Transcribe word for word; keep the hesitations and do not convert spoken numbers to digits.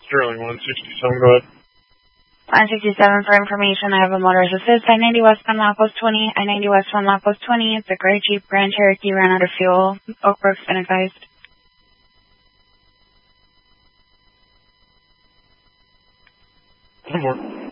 Sterling one sixty-seven, go ahead. one sixty-seven for information. I have a motorist assist. I ninety West one Lap Post twenty. I ninety West one Lap Post twenty. It's a gray Jeep Grand Cherokee, ran out of fuel. Oak Brook's been advised. One more.